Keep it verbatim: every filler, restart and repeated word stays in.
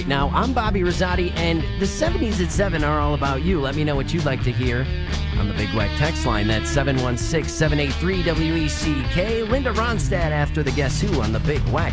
right now. I'm Bobby Rosati, and the seventies at seven are all about you. Let me know what you'd like to hear on the Big Wack text line. That's seven one six, seven eight three, W E C K. Linda Ronstadt after the Guess Who on the Big Wack